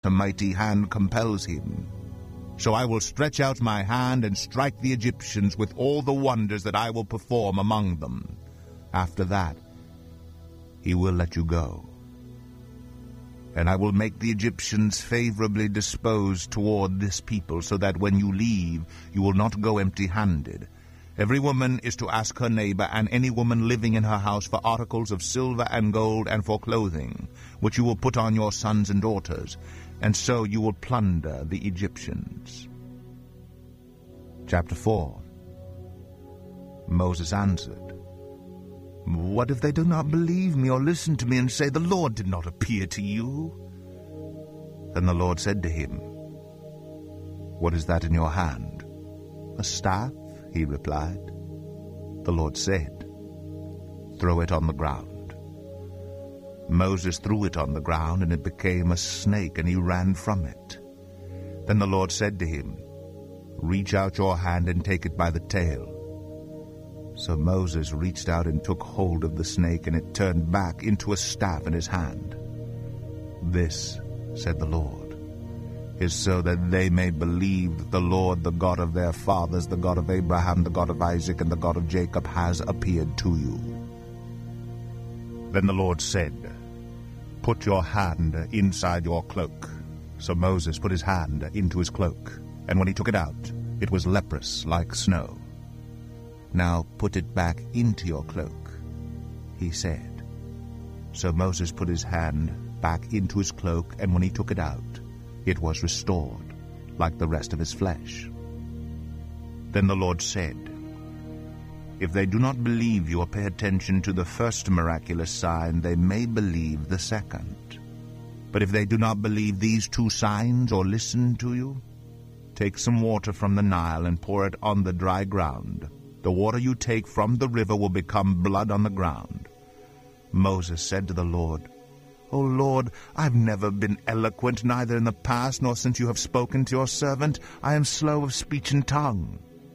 a mighty hand compels him. So I will stretch out my hand and strike the Egyptians with all the wonders that I will perform among them. After that, he will let you go. And I will make the Egyptians favorably disposed toward this people, so that when you leave, you will not go empty-handed. Every woman is to ask her neighbor and any woman living in her house for articles of silver and gold and for clothing, which you will put on your sons and daughters, and so you will plunder the Egyptians. Chapter 4. Moses answered, "What if they do not believe me or listen to me and say, 'The Lord did not appear to you'?" Then the Lord said to him, "What is that in your hand?" "A staff," he replied. The Lord said, "Throw it on the ground." Moses threw it on the ground, and it became a snake, and he ran from it. Then the Lord said to him, "Reach out your hand and take it by the tail." So Moses reached out and took hold of the snake, and it turned back into a staff in his hand. "This," said the Lord, "is so that they may believe that the Lord, the God of their fathers, the God of Abraham, the God of Isaac, and the God of Jacob, has appeared to you." Then the Lord said, "Put your hand inside your cloak." So Moses put his hand into his cloak, and when he took it out, it was leprous like snow. "Now put it back into your cloak," he said. So Moses put his hand back into his cloak, and when he took it out, it was restored, like the rest of his flesh. Then the Lord said, "If they do not believe you or pay attention to the first miraculous sign, they may believe the second. But if they do not believe these two signs or listen to you, take some water from the Nile and pour it on the dry ground. The water you take from the river will become blood on the ground." Moses said to the Lord, "O Lord, I've never been eloquent, neither in the past nor since you have spoken to your servant. I am slow of speech and tongue."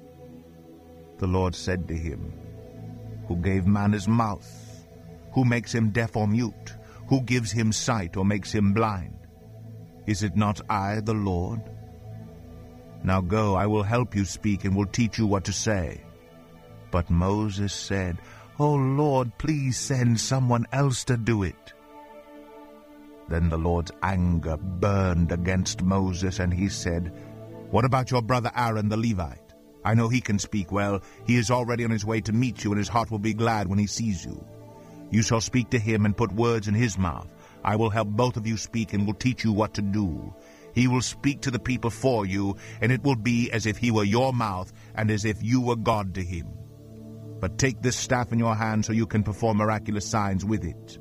The Lord said to him, "Who gave man his mouth? Who makes him deaf or mute? Who gives him sight or makes him blind? Is it not I, the Lord? Now go, I will help you speak and will teach you what to say." But Moses said, "O Lord, please send someone else to do it." Then the Lord's anger burned against Moses, and he said, "What about your brother Aaron the Levite? I know he can speak well. He is already on his way to meet you, and his heart will be glad when he sees you. You shall speak to him and put words in his mouth. I will help both of you speak and will teach you what to do. He will speak to the people for you, and it will be as if he were your mouth and as if you were God to him. But take this staff in your hand so you can perform miraculous signs with it."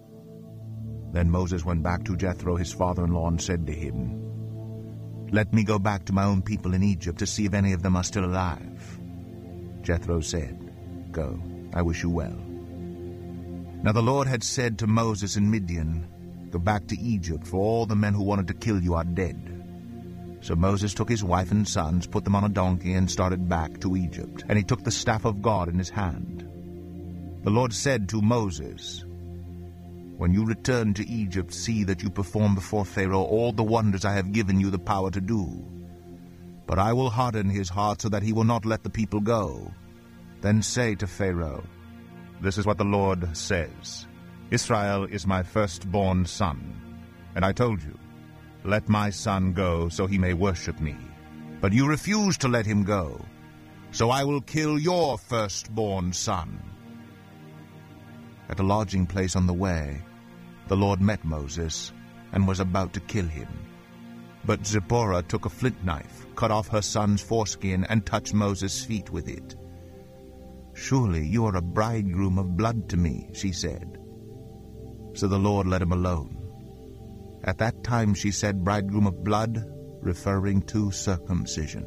Then Moses went back to Jethro, his father-in-law, and said to him, "Let me go back to my own people in Egypt to see if any of them are still alive." Jethro said, "Go, I wish you well." Now the Lord had said to Moses in Midian, "Go back to Egypt, for all the men who wanted to kill you are dead." So Moses took his wife and sons, put them on a donkey, and started back to Egypt. And he took the staff of God in his hand. The Lord said to Moses, "When you return to Egypt, see that you perform before Pharaoh all the wonders I have given you the power to do. But I will harden his heart so that he will not let the people go. Then say to Pharaoh, 'This is what the Lord says. Israel is my firstborn son. And I told you, let my son go so he may worship me. But you refuse to let him go. So I will kill your firstborn son.'" At a lodging place on the way, the Lord met Moses and was about to kill him. But Zipporah took a flint knife, cut off her son's foreskin, and touched Moses' feet with it. "Surely you are a bridegroom of blood to me," she said. So the Lord let him alone. At that time she said bridegroom of blood, referring to circumcision.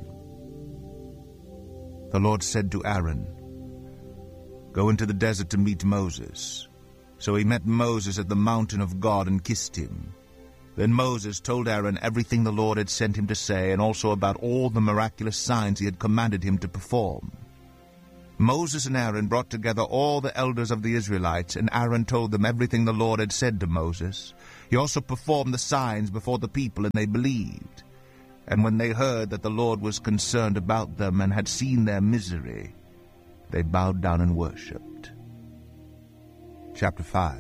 The Lord said to Aaron, "Go into the desert to meet Moses." So he met Moses at the mountain of God and kissed him. Then Moses told Aaron everything the Lord had sent him to say, and also about all the miraculous signs he had commanded him to perform. Moses and Aaron brought together all the elders of the Israelites, and Aaron told them everything the Lord had said to Moses. He also performed the signs before the people, and they believed. And when they heard that the Lord was concerned about them and had seen their misery, they bowed down and worshipped. Chapter 5.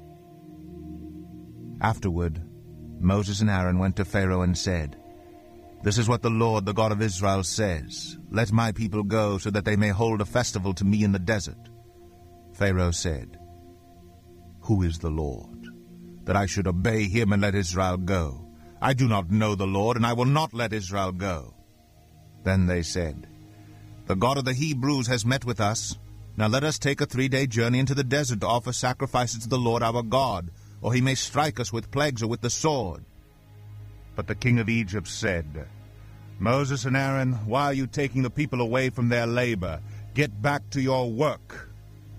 Afterward, Moses and Aaron went to Pharaoh and said, "This is what the Lord, the God of Israel, says. Let my people go, so that they may hold a festival to me in the desert." Pharaoh said, "Who is the Lord, that I should obey him and let Israel go? I do not know the Lord, and I will not let Israel go." Then they said, "The God of the Hebrews has met with us. Now let us take a 3-day journey into the desert to offer sacrifices to the Lord our God, or he may strike us with plagues or with the sword." But the king of Egypt said, "Moses and Aaron, why are you taking the people away from their labor? Get back to your work."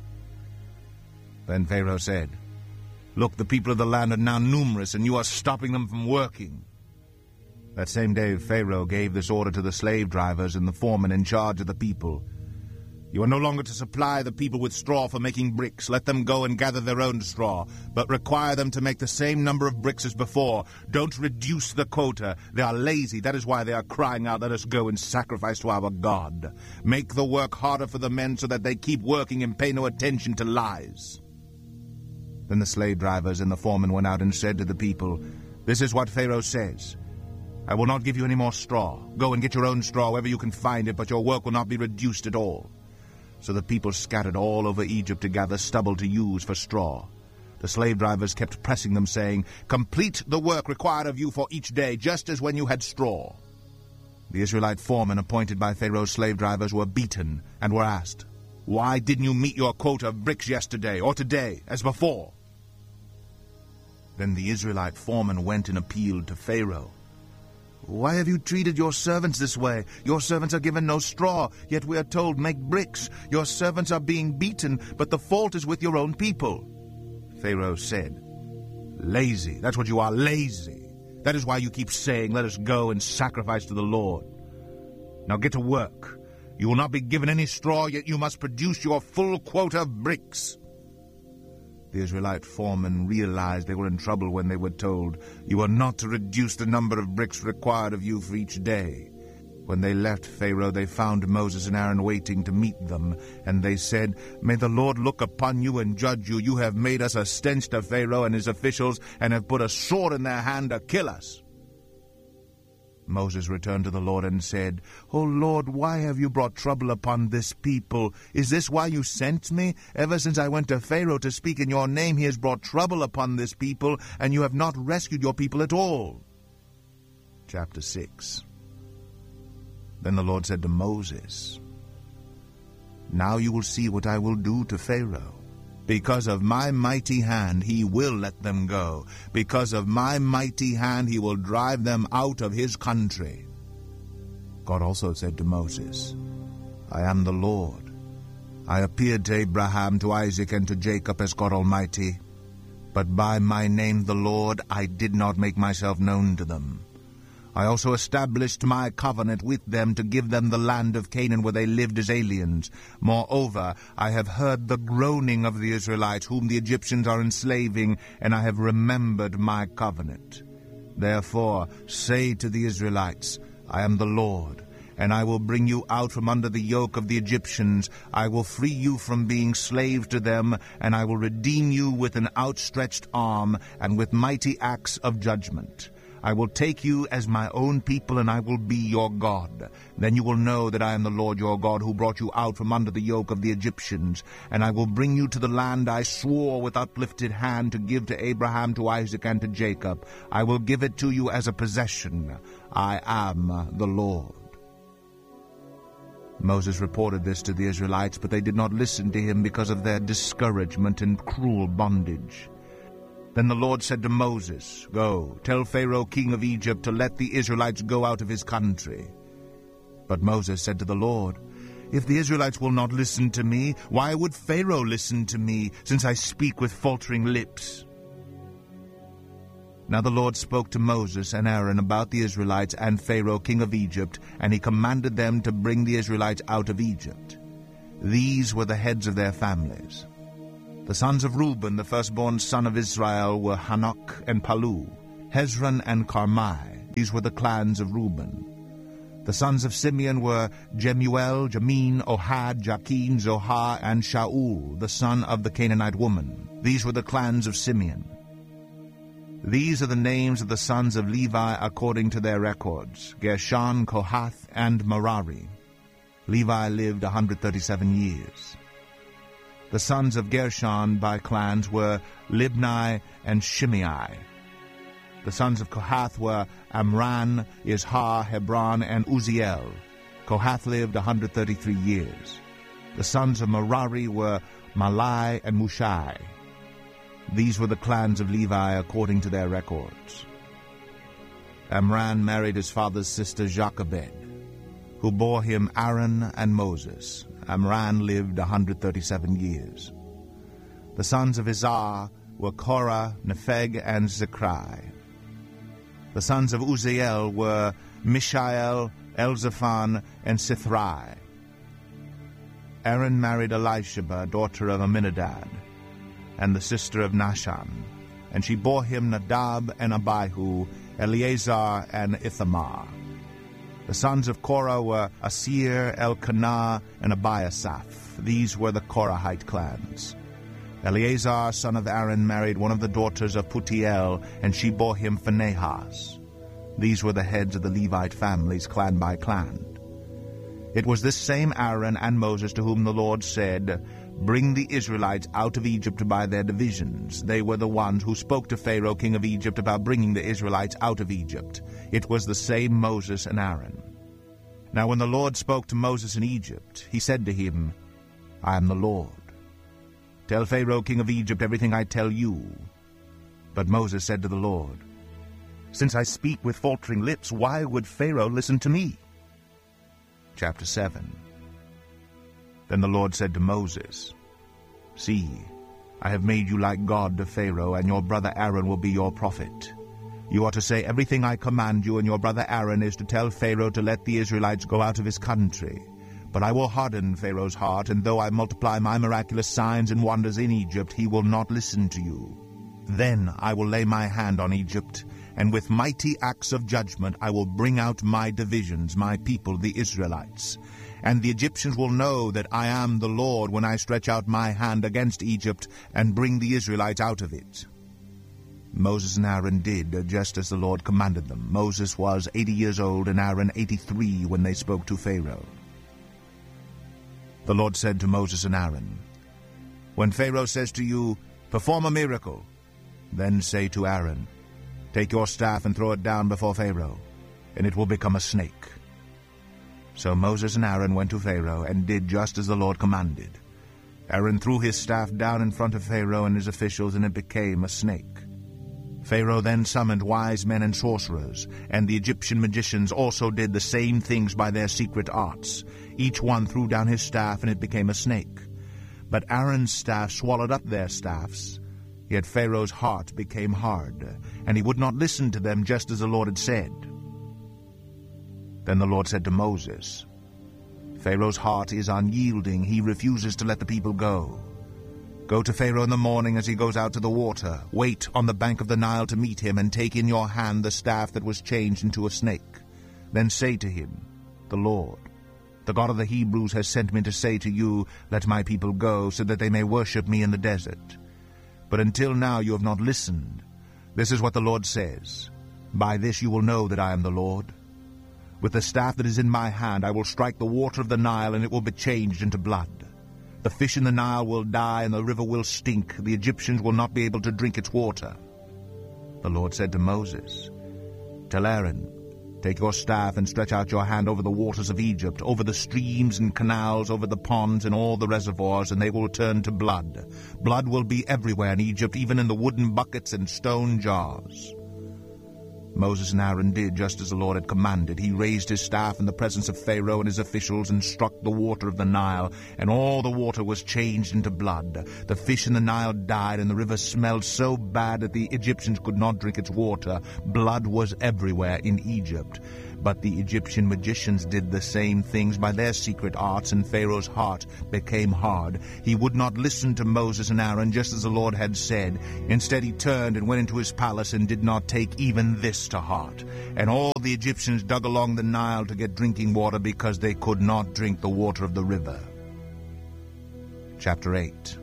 Then Pharaoh said, "Look, the people of the land are now numerous, and you are stopping them from working." That same day Pharaoh gave this order to the slave drivers and the foremen in charge of the people: "You are no longer to supply the people with straw for making bricks. Let them go and gather their own straw, but require them to make the same number of bricks as before. Don't reduce the quota. They are lazy. That is why they are crying out, 'Let us go and sacrifice to our God.' Make the work harder for the men so that they keep working and pay no attention to lies." Then the slave drivers and the foremen went out and said to the people, "This is what Pharaoh says. I will not give you any more straw. Go and get your own straw wherever you can find it, but your work will not be reduced at all." So the people scattered all over Egypt to gather stubble to use for straw. The slave drivers kept pressing them, saying, "Complete the work required of you for each day, just as when you had straw." The Israelite foremen appointed by Pharaoh's slave drivers were beaten and were asked, "Why didn't you meet your quota of bricks yesterday or today, as before?" Then the Israelite foreman went and appealed to Pharaoh. "Why have you treated your servants this way? Your servants are given no straw, yet we are told, 'Make bricks.' Your servants are being beaten, but the fault is with your own people." Pharaoh said, "Lazy, that's what you are, lazy. That is why you keep saying, 'Let us go and sacrifice to the Lord.' Now get to work. You will not be given any straw, yet you must produce your full quota of bricks." The Israelite foremen realized they were in trouble when they were told, "You are not to reduce the number of bricks required of you for each day." When they left Pharaoh, they found Moses and Aaron waiting to meet them, and they said, "May the Lord look upon you and judge you. You have made us a stench to Pharaoh and his officials, and have put a sword in their hand to kill us." Moses returned to the Lord and said, "O Lord, why have you brought trouble upon this people? Is this why you sent me? Ever since I went to Pharaoh to speak in your name, he has brought trouble upon this people, and you have not rescued your people at all." Chapter 6. Then the Lord said to Moses, "Now you will see what I will do to Pharaoh. Because of my mighty hand he will let them go. Because of my mighty hand he will drive them out of his country." God also said to Moses, "I am the Lord. I appeared to Abraham, to Isaac, and to Jacob as God Almighty. But by my name the Lord I did not make myself known to them. I also established my covenant with them to give them the land of Canaan where they lived as aliens. Moreover, I have heard the groaning of the Israelites, whom the Egyptians are enslaving, and I have remembered my covenant. Therefore say to the Israelites, I am the Lord, and I will bring you out from under the yoke of the Egyptians. I will free you from being slaves to them, and I will redeem you with an outstretched arm and with mighty acts of judgment. I will take you as my own people, and I will be your God. Then you will know that I am the Lord your God, who brought you out from under the yoke of the Egyptians. And I will bring you to the land I swore with uplifted hand to give to Abraham, to Isaac, and to Jacob. I will give it to you as a possession. I am the Lord." Moses reported this to the Israelites, but they did not listen to him because of their discouragement and cruel bondage. Then the Lord said to Moses, "Go, tell Pharaoh king of Egypt to let the Israelites go out of his country." But Moses said to the Lord, "If the Israelites will not listen to me, why would Pharaoh listen to me, since I speak with faltering lips?" Now the Lord spoke to Moses and Aaron about the Israelites and Pharaoh king of Egypt, and he commanded them to bring the Israelites out of Egypt. These were the heads of their families: The sons of Reuben, the firstborn son of Israel, were Hanok and Palu, Hezron and Carmi. These were the clans of Reuben. The sons of Simeon were Jemuel, Jamin, Ohad, Jachin, Zohar, and Shaul, the son of the Canaanite woman. These were the clans of Simeon. These are the names of the sons of Levi according to their records: Gershon, Kohath, and Merari. Levi lived 137 years. The sons of Gershon by clans were Libni and Shimei. The sons of Kohath were Amram, Izhar, Hebron, and Uzziel. Kohath lived 133 years. The sons of Merari were Malai and Mushai. These were the clans of Levi according to their records. Amram married his father's sister Jochebed, who bore him Aaron and Moses. Amram lived 137 years. The sons of Izhar were Korah, Nepheg, and Zechri. The sons of Uzziel were Mishael, Elzaphan, and Sithrai. Aaron married Elisheba, daughter of Amminadab, and the sister of Nahshon, and she bore him Nadab and Abihu, Eleazar and Ithamar. The sons of Korah were Asir, Elkanah, and Abiasaph. These were the Korahite clans. Eleazar, son of Aaron, married one of the daughters of Putiel, and she bore him Phinehas. These were the heads of the Levite families, clan by clan. It was this same Aaron and Moses to whom the Lord said, "Bring the Israelites out of Egypt by their divisions." They were the ones who spoke to Pharaoh, king of Egypt, about bringing the Israelites out of Egypt. It was the same Moses and Aaron. Now when the Lord spoke to Moses in Egypt, he said to him, "I am the Lord. Tell Pharaoh, king of Egypt, everything I tell you." But Moses said to the Lord, "Since I speak with faltering lips, why would Pharaoh listen to me?" Chapter 7. Then the Lord said to Moses, "See, I have made you like God to Pharaoh, and your brother Aaron will be your prophet. You are to say everything I command you, and your brother Aaron is to tell Pharaoh to let the Israelites go out of his country. But I will harden Pharaoh's heart, and though I multiply my miraculous signs and wonders in Egypt, he will not listen to you. Then I will lay my hand on Egypt, and with mighty acts of judgment I will bring out my divisions, my people, the Israelites. And the Egyptians will know that I am the Lord when I stretch out my hand against Egypt and bring the Israelites out of it." Moses and Aaron did just as the Lord commanded them. Moses was 80 years old and Aaron 83 when they spoke to Pharaoh. The Lord said to Moses and Aaron, "When Pharaoh says to you, 'Perform a miracle,' then say to Aaron, 'Take your staff and throw it down before Pharaoh, and it will become a snake.'" So Moses and Aaron went to Pharaoh and did just as the Lord commanded. Aaron threw his staff down in front of Pharaoh and his officials, and it became a snake. Pharaoh then summoned wise men and sorcerers, and the Egyptian magicians also did the same things by their secret arts. Each one threw down his staff, and it became a snake. But Aaron's staff swallowed up their staffs. Yet Pharaoh's heart became hard, and he would not listen to them, just as the Lord had said. Then the Lord said to Moses, "Pharaoh's heart is unyielding. He refuses to let the people go. Go to Pharaoh in the morning as he goes out to the water. Wait on the bank of the Nile to meet him, and take in your hand the staff that was changed into a snake. Then say to him, 'The Lord, the God of the Hebrews, has sent me to say to you, let my people go, so that they may worship me in the desert. But until now you have not listened. This is what the Lord says. By this you will know that I am the Lord. With the staff that is in my hand I will strike the water of the Nile, and it will be changed into blood. The fish in the Nile will die, and the river will stink. The Egyptians will not be able to drink its water." The Lord said to Moses, "Tell Aaron, take your staff and stretch out your hand over the waters of Egypt, over the streams and canals, over the ponds and all the reservoirs, and they will turn to blood. Blood will be everywhere in Egypt, even in the wooden buckets and stone jars." Moses and Aaron did just as the Lord had commanded. He raised his staff in the presence of Pharaoh and his officials and struck the water of the Nile, and all the water was changed into blood. The fish in the Nile died, and the river smelled so bad that the Egyptians could not drink its water. Blood was everywhere in Egypt. But the Egyptian magicians did the same things by their secret arts, and Pharaoh's heart became hard. He would not listen to Moses and Aaron, just as the Lord had said. Instead he turned and went into his palace and did not take even this to heart. And all the Egyptians dug along the Nile to get drinking water, because they could not drink the water of the river. Chapter 8.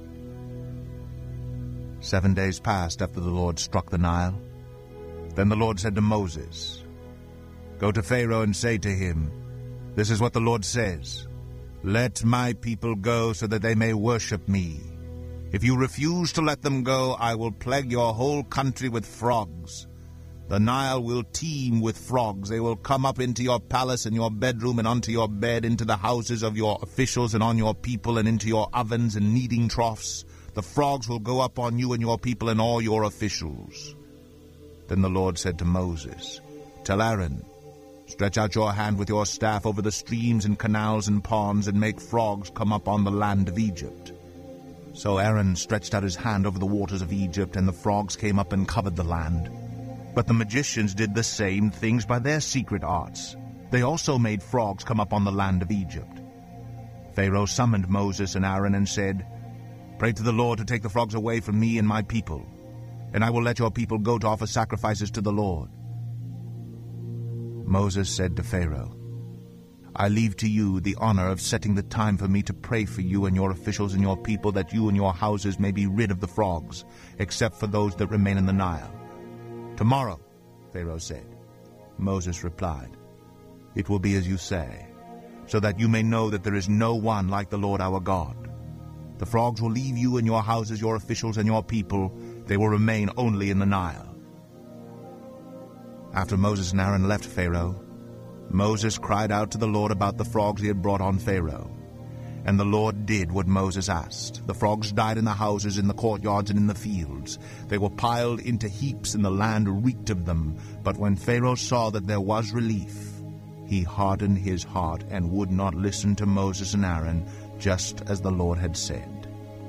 7 days passed after the Lord struck the Nile. Then the Lord said to Moses, "Go to Pharaoh and say to him, 'This is what the Lord says. Let my people go so that they may worship me. If you refuse to let them go, I will plague your whole country with frogs. The Nile will teem with frogs. They will come up into your palace and your bedroom and onto your bed, into the houses of your officials and on your people, and into your ovens and kneading troughs. The frogs will go up on you and your people and all your officials.'" Then the Lord said to Moses, "Tell Aaron, stretch out your hand with your staff over the streams and canals and ponds, and make frogs come up on the land of Egypt." So Aaron stretched out his hand over the waters of Egypt, and the frogs came up and covered the land. But the magicians did the same things by their secret arts. They also made frogs come up on the land of Egypt. Pharaoh summoned Moses and Aaron and said, "Pray to the Lord to take the frogs away from me and my people, and I will let your people go to offer sacrifices to the Lord." Moses said to Pharaoh, "I leave to you the honor of setting the time for me to pray for you and your officials and your people, that you and your houses may be rid of the frogs, except for those that remain in the Nile." "Tomorrow," Pharaoh said. Moses replied, "It will be as you say, so that you may know that there is no one like the Lord our God. The frogs will leave you and your houses, your officials, and your people. They will remain only in the Nile." After Moses and Aaron left Pharaoh, Moses cried out to the Lord about the frogs he had brought on Pharaoh. And the Lord did what Moses asked. The frogs died in the houses, in the courtyards, and in the fields. They were piled into heaps, and the land reeked of them. But when Pharaoh saw that there was relief, he hardened his heart and would not listen to Moses and Aaron, just as the Lord had said.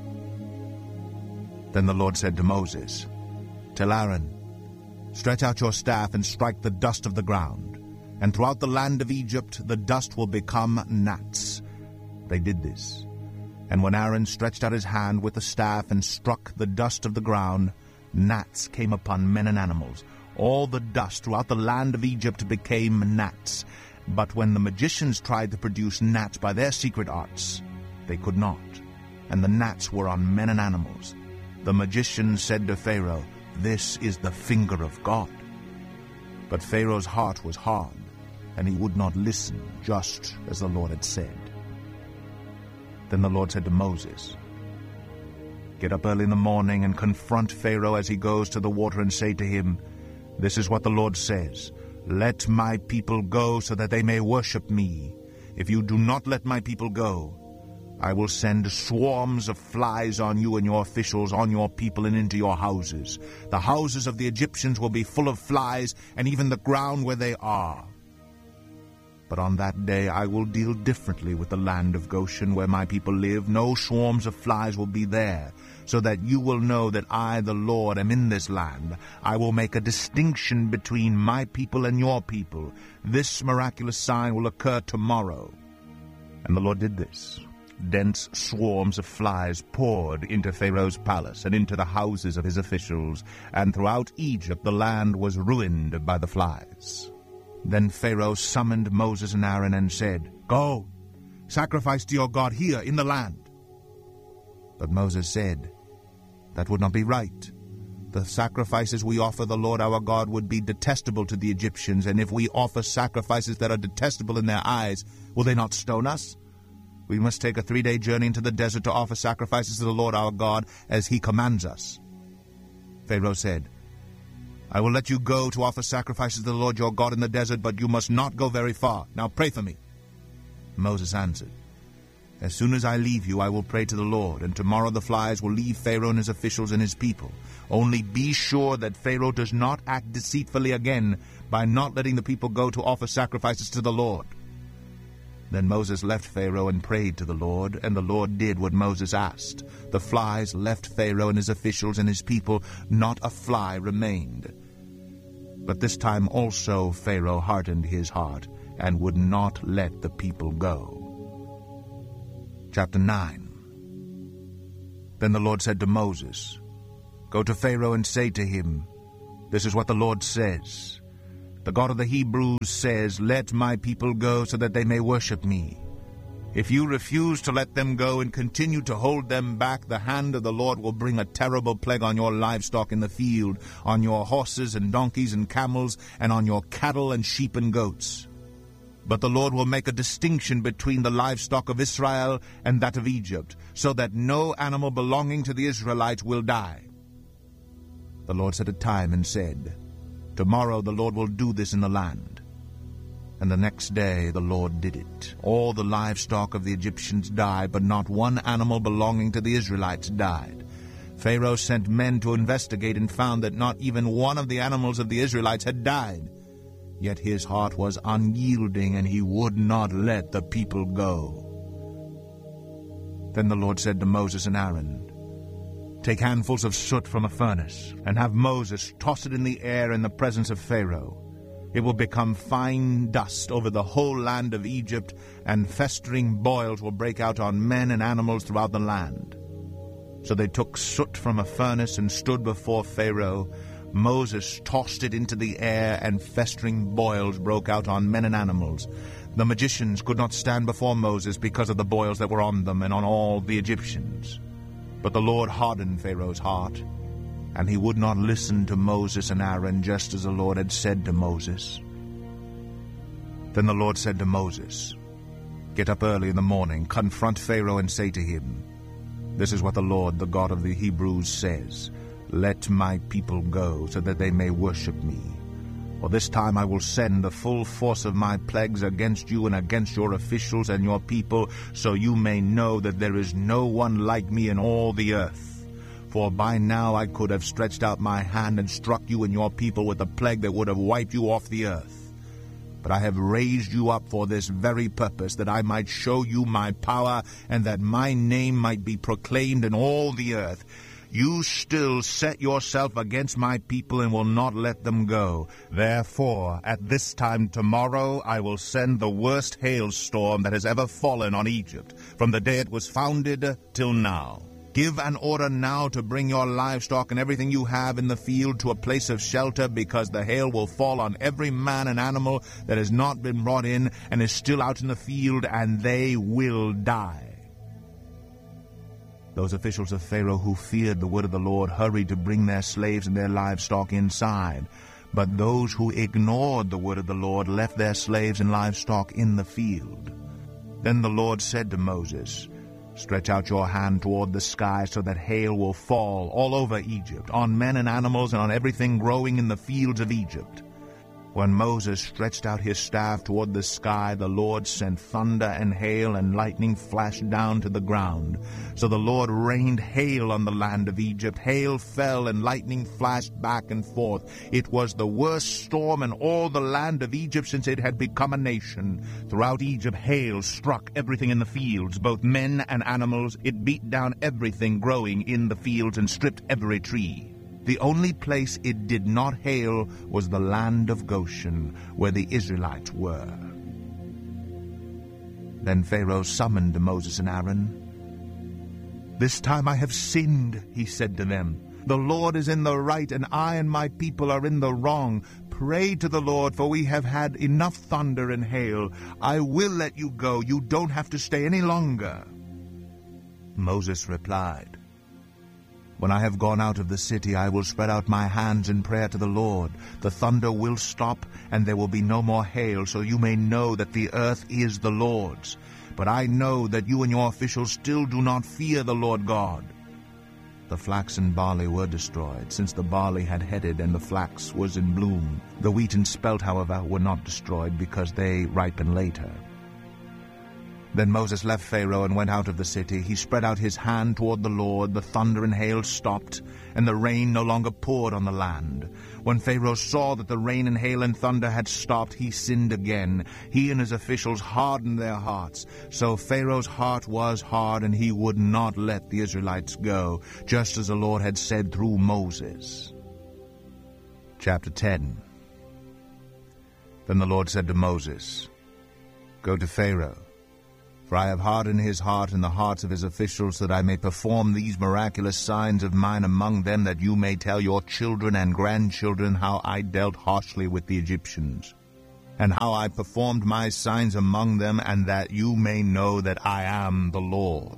Then the Lord said to Moses, "Tell Aaron, stretch out your staff and strike the dust of the ground, and throughout the land of Egypt the dust will become gnats." They did this. And when Aaron stretched out his hand with the staff and struck the dust of the ground, gnats came upon men and animals. All the dust throughout the land of Egypt became gnats. But when the magicians tried to produce gnats by their secret arts, they could not, and the gnats were on men and animals. The magicians said to Pharaoh, "This is the finger of God." But Pharaoh's heart was hard, and he would not listen, just as the Lord had said. Then the Lord said to Moses, "Get up early in the morning and confront Pharaoh as he goes to the water, and say to him, 'This is what the Lord says. Let my people go so that they may worship me. If you do not let my people go, I will send swarms of flies on you and your officials, on your people, and into your houses. The houses of the Egyptians will be full of flies, and even the ground where they are. But on that day I will deal differently with the land of Goshen, where my people live. No swarms of flies will be there, so that you will know that I, the Lord, am in this land. I will make a distinction between my people and your people. This miraculous sign will occur tomorrow." And the Lord did this. Dense swarms of flies poured into Pharaoh's palace and into the houses of his officials, and throughout Egypt the land was ruined by the flies. Then Pharaoh summoned Moses and Aaron and said, "Go, sacrifice to your God here in the land." But Moses said, "That would not be right. The sacrifices we offer the Lord our God would be detestable to the Egyptians, and if we offer sacrifices that are detestable in their eyes, will they not stone us? We must take a 3-day journey into the desert to offer sacrifices to the Lord our God, as he commands us." Pharaoh said, "I will let you go to offer sacrifices to the Lord your God in the desert, but you must not go very far. Now pray for me." Moses answered, "As soon as I leave you, I will pray to the Lord, and tomorrow the flies will leave Pharaoh and his officials and his people. Only be sure that Pharaoh does not act deceitfully again by not letting the people go to offer sacrifices to the Lord." Then Moses left Pharaoh and prayed to the Lord, and the Lord did what Moses asked. The flies left Pharaoh and his officials and his people. Not a fly remained. But this time also Pharaoh hardened his heart, and would not let the people go. Chapter 9. Then the Lord said to Moses, Go to Pharaoh and say to him, This is what the Lord says. The God of the Hebrews says, Let my people go so that they may worship me. If you refuse to let them go and continue to hold them back, the hand of the Lord will bring a terrible plague on your livestock in the field, on your horses and donkeys and camels, and on your cattle and sheep and goats. But the Lord will make a distinction between the livestock of Israel and that of Egypt, so that no animal belonging to the Israelites will die. The Lord set a time and said, Tomorrow the Lord will do this in the land. And the next day the Lord did it. All the livestock of the Egyptians died, but not one animal belonging to the Israelites died. Pharaoh sent men to investigate and found that not even one of the animals of the Israelites had died. Yet his heart was unyielding, and he would not let the people go. Then the Lord said to Moses and Aaron, Take handfuls of soot from a furnace, and have Moses toss it in the air in the presence of Pharaoh. It will become fine dust over the whole land of Egypt, and festering boils will break out on men and animals throughout the land. So they took soot from a furnace and stood before Pharaoh. Moses tossed it into the air, and festering boils broke out on men and animals. The magicians could not stand before Moses because of the boils that were on them and on all the Egyptians. But the Lord hardened Pharaoh's heart, and he would not listen to Moses and Aaron, just as the Lord had said to Moses. Then the Lord said to Moses, Get up early in the morning, confront Pharaoh, and say to him, This is what the Lord, the God of the Hebrews, says. Let my people go, so that they may worship me. For this time I will send the full force of my plagues against you and against your officials and your people, so you may know that there is no one like me in all the earth. For by now I could have stretched out my hand and struck you and your people with a plague that would have wiped you off the earth. But I have raised you up for this very purpose, that I might show you my power, and that my name might be proclaimed in all the earth. You still set yourself against my people and will not let them go. Therefore, at this time tomorrow, I will send the worst hailstorm that has ever fallen on Egypt, from the day it was founded till now. Give an order now to bring your livestock and everything you have in the field to a place of shelter, because the hail will fall on every man and animal that has not been brought in and is still out in the field, and they will die. Those officials of Pharaoh who feared the word of the Lord hurried to bring their slaves and their livestock inside. But those who ignored the word of the Lord left their slaves and livestock in the field. Then the Lord said to Moses, Stretch out your hand toward the sky so that hail will fall all over Egypt, on men and animals and on everything growing in the fields of Egypt. When Moses stretched out his staff toward the sky, the Lord sent thunder and hail, and lightning flashed down to the ground. So the Lord rained hail on the land of Egypt. Hail fell and lightning flashed back and forth. It was the worst storm in all the land of Egypt since it had become a nation. Throughout Egypt hail struck everything in the fields, both men and animals. It beat down everything growing in the fields and stripped every tree. The only place it did not hail was the land of Goshen, where the Israelites were. Then Pharaoh summoned Moses and Aaron. This time I have sinned, he said to them. The Lord is in the right, and I and my people are in the wrong. Pray to the Lord, for we have had enough thunder and hail. I will let you go. You don't have to stay any longer. Moses replied, When I have gone out of the city, I will spread out my hands in prayer to the Lord. The thunder will stop, and there will be no more hail, so you may know that the earth is the Lord's. But I know that you and your officials still do not fear the Lord God. The flax and barley were destroyed, since the barley had headed and the flax was in bloom. The wheat and spelt, however, were not destroyed, because they ripen later. Then Moses left Pharaoh and went out of the city. He spread out his hand toward the Lord. The thunder and hail stopped, and the rain no longer poured on the land. When Pharaoh saw that the rain and hail and thunder had stopped, he sinned again. He and his officials hardened their hearts. So Pharaoh's heart was hard, and he would not let the Israelites go, just as the Lord had said through Moses. Chapter 10. Then the Lord said to Moses, "Go to Pharaoh, for I have hardened his heart and the hearts of his officials, that I may perform these miraculous signs of mine among them, that you may tell your children and grandchildren how I dealt harshly with the Egyptians, and how I performed my signs among them, and that you may know that I am the Lord."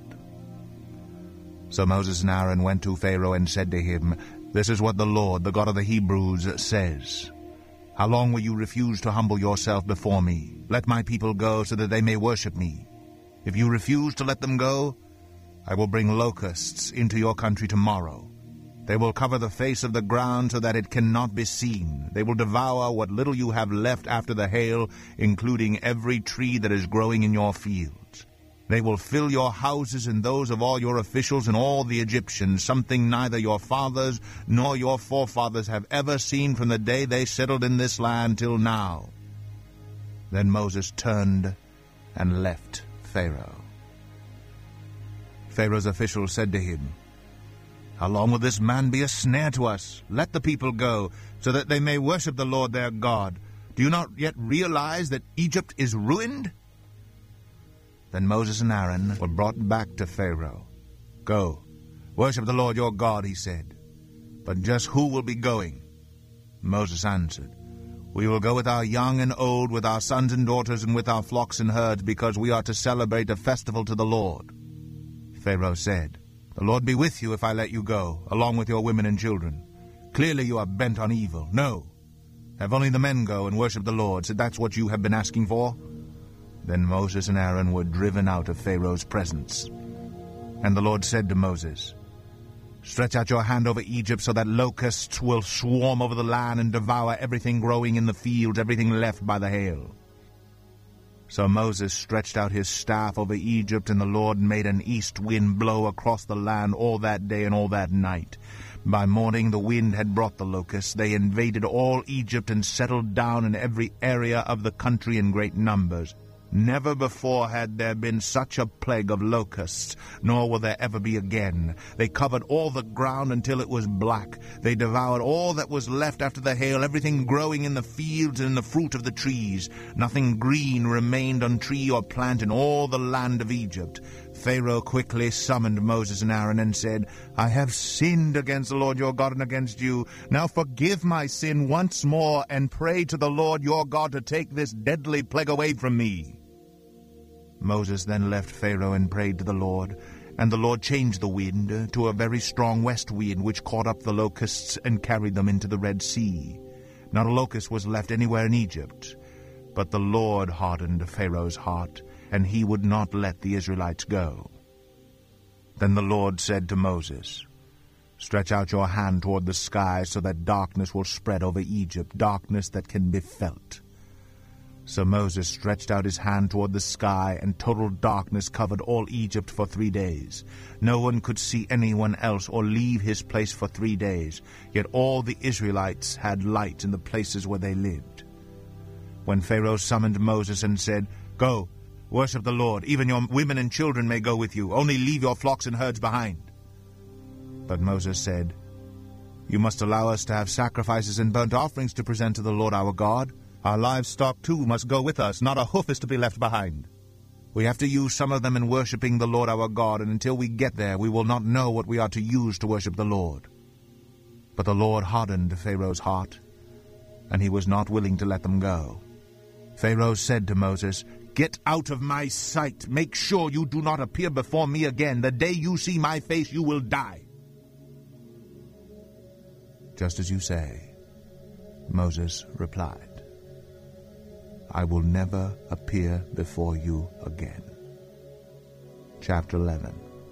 So Moses and Aaron went to Pharaoh and said to him, "This is what the Lord, the God of the Hebrews, says. How long will you refuse to humble yourself before me? Let my people go, so that they may worship me. If you refuse to let them go, I will bring locusts into your country tomorrow. They will cover the face of the ground so that it cannot be seen. They will devour what little you have left after the hail, including every tree that is growing in your fields. They will fill your houses and those of all your officials and all the Egyptians, something neither your fathers nor your forefathers have ever seen from the day they settled in this land till now." Then Moses turned and left Pharaoh. Pharaoh's officials said to him, "How long will this man be a snare to us? Let the people go, so that they may worship the Lord their God. Do you not yet realize that Egypt is ruined?" Then Moses and Aaron were brought back to Pharaoh. "Go, worship the Lord your God," he said. "But just who will be going?" Moses answered, "We will go with our young and old, with our sons and daughters, and with our flocks and herds, because we are to celebrate a festival to the Lord." Pharaoh said, "The Lord be with you if I let you go, along with your women and children. Clearly you are bent on evil. No, have only the men go and worship the Lord, so that's what you have been asking for." Then Moses and Aaron were driven out of Pharaoh's presence. And the Lord said to Moses, "Stretch out your hand over Egypt, so that locusts will swarm over the land and devour everything growing in the fields, everything left by the hail." So Moses stretched out his staff over Egypt, and the Lord made an east wind blow across the land all that day and all that night. By morning the wind had brought the locusts. They invaded all Egypt and settled down in every area of the country in great numbers. Never before had there been such a plague of locusts, nor will there ever be again. They covered all the ground until it was black. They devoured all that was left after the hail, everything growing in the fields and in the fruit of the trees. Nothing green remained on tree or plant in all the land of Egypt. Pharaoh quickly summoned Moses and Aaron and said, "I have sinned against the Lord your God and against you. Now forgive my sin once more, and pray to the Lord your God to take this deadly plague away from me." Moses then left Pharaoh and prayed to the Lord, and the Lord changed the wind to a very strong west wind, which caught up the locusts and carried them into the Red Sea. Not a locust was left anywhere in Egypt. But the Lord hardened Pharaoh's heart, and he would not let the Israelites go. Then the Lord said to Moses, "Stretch out your hand toward the sky, so that darkness will spread over Egypt, darkness that can be felt." So Moses stretched out his hand toward the sky, and total darkness covered all Egypt for 3 days. No one could see anyone else or leave his place for 3 days, yet all the Israelites had light in the places where they lived. When Pharaoh summoned Moses and said, "Go, worship the Lord, even your women and children may go with you, only leave your flocks and herds behind." But Moses said, "You must allow us to have sacrifices and burnt offerings to present to the Lord our God. Our livestock, too, must go with us. Not a hoof is to be left behind. We have to use some of them in worshiping the Lord our God, and until we get there, we will not know what we are to use to worship the Lord." But the Lord hardened Pharaoh's heart, and he was not willing to let them go. Pharaoh said to Moses, "Get out of my sight. Make sure you do not appear before me again. The day you see my face, you will die." "Just as you say," Moses replied. "I will never appear before you again." Chapter 11.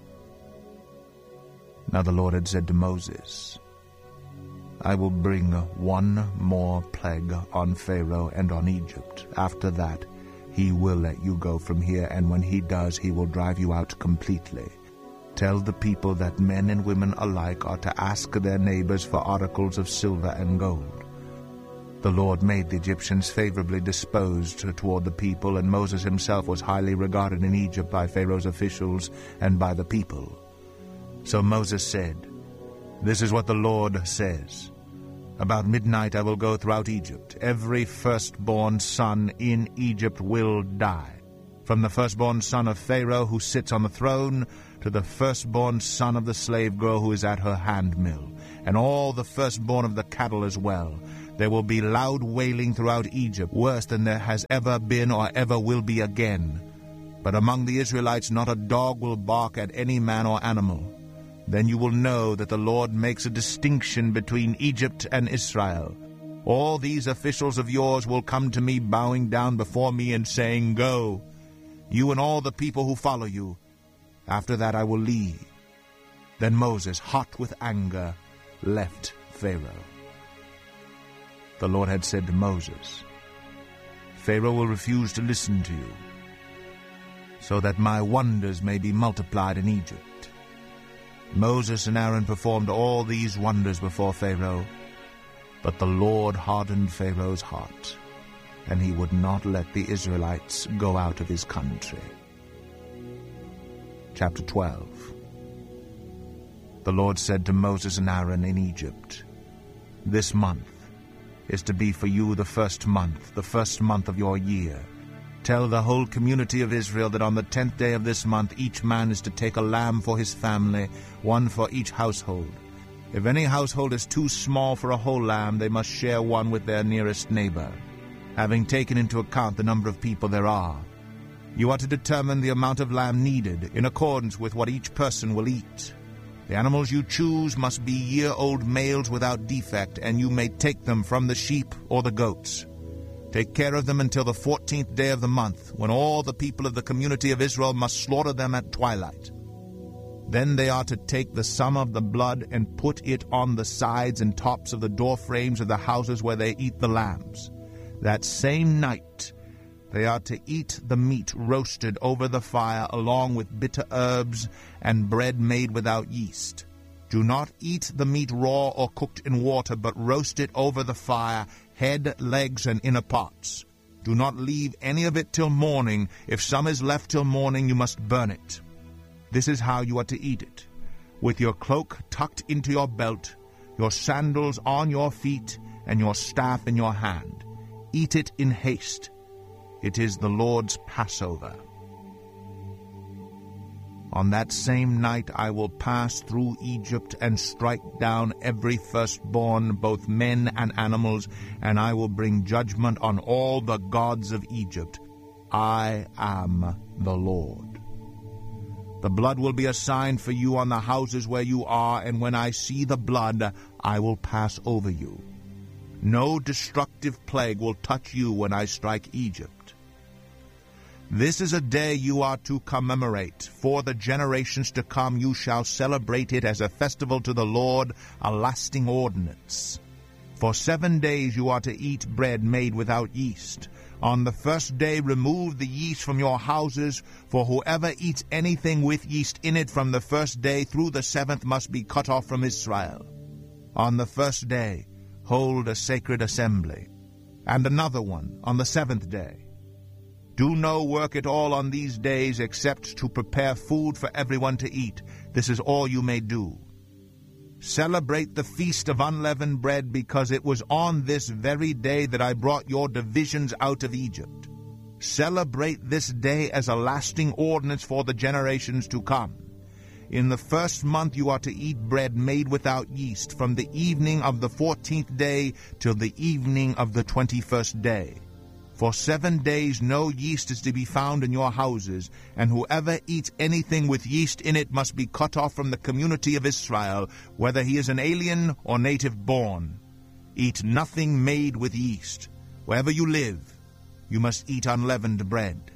Now the Lord had said to Moses, "I will bring one more plague on Pharaoh and on Egypt. After that, he will let you go from here, and when he does, he will drive you out completely. Tell the people that men and women alike are to ask their neighbors for articles of silver and gold." The Lord made the Egyptians favorably disposed toward the people, and Moses himself was highly regarded in Egypt by Pharaoh's officials and by the people. So Moses said, "This is what the Lord says. About midnight I will go throughout Egypt. Every firstborn son in Egypt will die, from the firstborn son of Pharaoh who sits on the throne to the firstborn son of the slave girl who is at her handmill, and all the firstborn of the cattle as well. There will be loud wailing throughout Egypt, worse than there has ever been or ever will be again. But among the Israelites not a dog will bark at any man or animal. Then you will know that the Lord makes a distinction between Egypt and Israel. All these officials of yours will come to me bowing down before me and saying, Go, you and all the people who follow you. After that I will leave. Then Moses, hot with anger, left Pharaoh. The Lord had said to Moses, Pharaoh will refuse to listen to you, so that my wonders may be multiplied in Egypt. Moses and Aaron performed all these wonders before Pharaoh, but the Lord hardened Pharaoh's heart, and he would not let the Israelites go out of his country. Chapter 12. The Lord said to Moses and Aaron in Egypt, This month is to be for you the first month of your year. Tell the whole community of Israel that on the 10th day of this month each man is to take a lamb for his family, one for each household. If any household is too small for a whole lamb, they must share one with their nearest neighbor, having taken into account the number of people there are. You are to determine the amount of lamb needed in accordance with what each person will eat. The animals you choose must be year-old males without defect, and you may take them from the sheep or the goats. Take care of them until the 14th day of the month, when all the people of the community of Israel must slaughter them at twilight. Then they are to take the sum of the blood and put it on the sides and tops of the door frames of the houses where they eat the lambs. That same night they are to eat the meat roasted over the fire along with bitter herbs and bread made without yeast. Do not eat the meat raw or cooked in water, but roast it over the fire, head, legs, and inner parts. Do not leave any of it till morning. If some is left till morning, you must burn it. This is how you are to eat it: with your cloak tucked into your belt, your sandals on your feet, and your staff in your hand. Eat it in haste. It is the Lord's Passover. On that same night I will pass through Egypt and strike down every firstborn, both men and animals, and I will bring judgment on all the gods of Egypt. I am the Lord. The blood will be a sign for you on the houses where you are, and when I see the blood, I will pass over you. No destructive plague will touch you when I strike Egypt. This is a day you are to commemorate. For the generations to come you shall celebrate it as a festival to the Lord, a lasting ordinance. For 7 days you are to eat bread made without yeast. On the first day remove the yeast from your houses, for whoever eats anything with yeast in it from the first day through the 7th must be cut off from Israel. On the first day hold a sacred assembly, and another one on the 7th day. Do no work at all on these days except to prepare food for everyone to eat. This is all you may do. Celebrate the feast of unleavened bread, because it was on this very day that I brought your divisions out of Egypt. Celebrate this day as a lasting ordinance for the generations to come. In the first month you are to eat bread made without yeast, from the evening of the 14th day till the evening of the 21st day. For 7 days no yeast is to be found in your houses, and whoever eats anything with yeast in it must be cut off from the community of Israel, whether he is an alien or native born. Eat nothing made with yeast. Wherever you live, you must eat unleavened bread.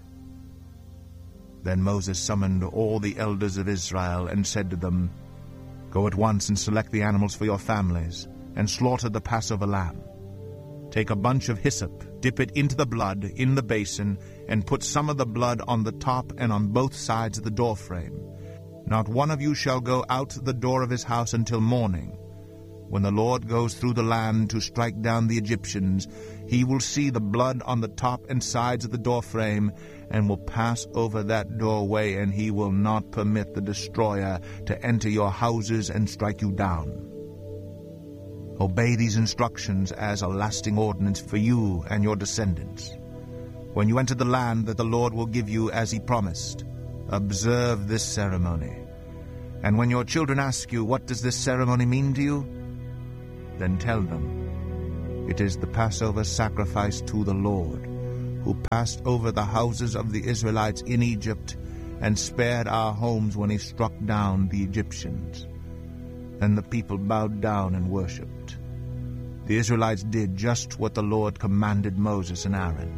Then Moses summoned all the elders of Israel and said to them, Go at once and select the animals for your families, and slaughter the Passover lamb. Take a bunch of hyssop, dip it into the blood in the basin, and put some of the blood on the top and on both sides of the doorframe. Not one of you shall go out the door of his house until morning. When the Lord goes through the land to strike down the Egyptians, he will see the blood on the top and sides of the doorframe, and will pass over that doorway, and he will not permit the destroyer to enter your houses and strike you down. Obey these instructions as a lasting ordinance for you and your descendants. When you enter the land that the Lord will give you as he promised, observe this ceremony. And when your children ask you, what does this ceremony mean to you? Then tell them, it is the Passover sacrifice to the Lord, who passed over the houses of the Israelites in Egypt and spared our homes when he struck down the Egyptians. And the people bowed down and worshipped. The Israelites did just what the Lord commanded Moses and Aaron.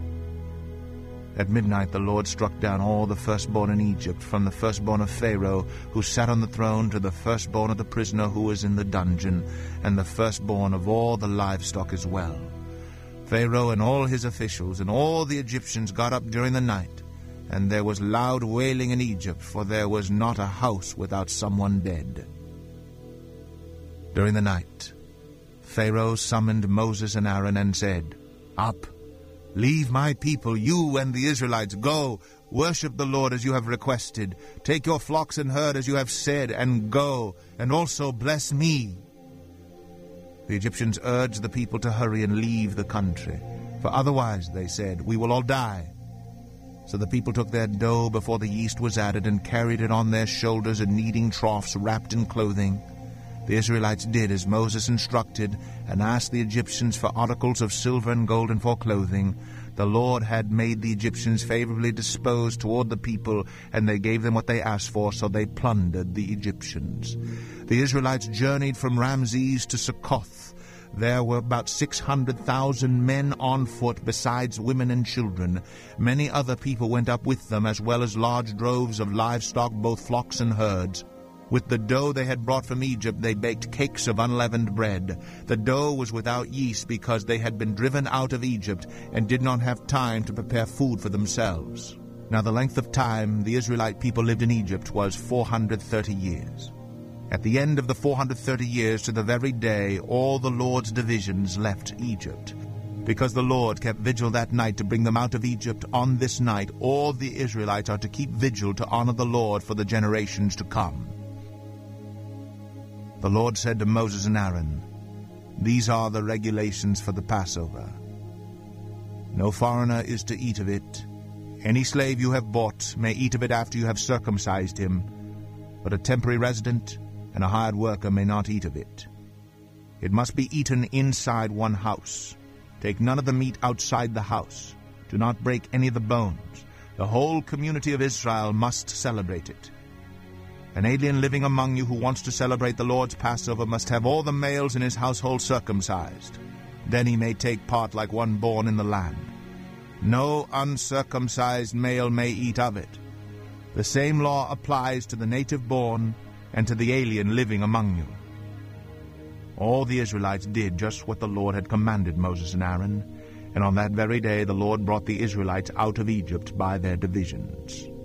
At midnight the Lord struck down all the firstborn in Egypt, from the firstborn of Pharaoh, who sat on the throne, to the firstborn of the prisoner who was in the dungeon, and the firstborn of all the livestock as well. Pharaoh and all his officials and all the Egyptians got up during the night, and there was loud wailing in Egypt, for there was not a house without someone dead. During the night, Pharaoh summoned Moses and Aaron and said, "Up, leave my people, you and the Israelites. Go, worship the Lord as you have requested. Take your flocks and herd as you have said, and go, and also bless me." The Egyptians urged the people to hurry and leave the country, for otherwise, they said, we will all die. So the people took their dough before the yeast was added and carried it on their shoulders in kneading troughs wrapped in clothing. The Israelites did as Moses instructed, and asked the Egyptians for articles of silver and gold and for clothing. The Lord had made the Egyptians favorably disposed toward the people, and they gave them what they asked for, so they plundered the Egyptians. The Israelites journeyed from Ramses to Succoth. There were about 600,000 men on foot, besides women and children. Many other people went up with them, as well as large droves of livestock, both flocks and herds. With the dough they had brought from Egypt, they baked cakes of unleavened bread. The dough was without yeast, because they had been driven out of Egypt and did not have time to prepare food for themselves. Now the length of time the Israelite people lived in Egypt was 430 years. At the end of the 430 years, to the very day, all the Lord's divisions left Egypt. Because the Lord kept vigil that night to bring them out of Egypt, on this night all the Israelites are to keep vigil to honor the Lord for the generations to come. The Lord said to Moses and Aaron, "These are the regulations for the Passover. No foreigner is to eat of it. Any slave you have bought may eat of it after you have circumcised him, but a temporary resident and a hired worker may not eat of it. It must be eaten inside one house. Take none of the meat outside the house. Do not break any of the bones. The whole community of Israel must celebrate it. An alien living among you who wants to celebrate the Lord's Passover must have all the males in his household circumcised. Then he may take part like one born in the land. No uncircumcised male may eat of it. The same law applies to the native born and to the alien living among you." All the Israelites did just what the Lord had commanded Moses and Aaron, and on that very day the Lord brought the Israelites out of Egypt by their divisions.